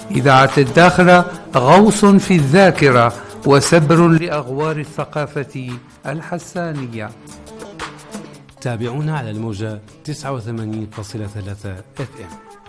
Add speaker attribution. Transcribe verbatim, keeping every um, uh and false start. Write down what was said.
Speaker 1: إذاعة الداخلة غوص في الذاكرة وسبر لأغوار الثقافة الحسانية.
Speaker 2: تابعونا على الموجة تسعة وثمانين فاصلة ثلاثة اف ام.